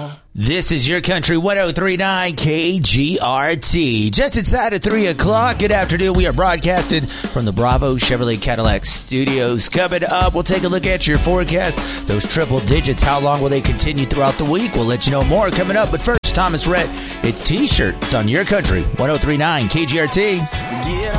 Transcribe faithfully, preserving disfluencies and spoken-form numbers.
This is Your Country one oh three point nine K G R T. Just inside of three o'clock. Good afternoon. We are broadcasting from the Bravo Chevrolet Cadillac Studios. Coming up, we'll take a look at your forecast. Those triple digits, how long will they continue throughout the week? We'll let you know more coming up. But first, Thomas Rhett, it's T-shirt. It's on Your Country one oh three point nine K G R T. Get